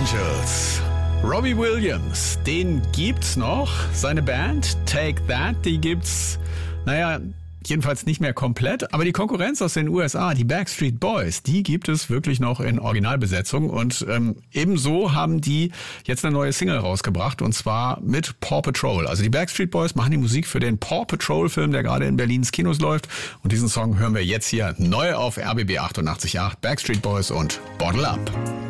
Angels. Robbie Williams, den gibt's noch. Seine Band Take That, die gibt's, jedenfalls nicht mehr komplett. Aber die Konkurrenz aus den USA, die Backstreet Boys, die gibt es wirklich noch in Originalbesetzung. Und ebenso haben die jetzt eine neue Single rausgebracht, und zwar mit Paw Patrol. Also die Backstreet Boys machen die Musik für den Paw Patrol Film, der gerade in Berlins Kinos läuft. Und diesen Song hören wir jetzt hier neu auf RBB 88.8, Backstreet Boys und Bottle Up.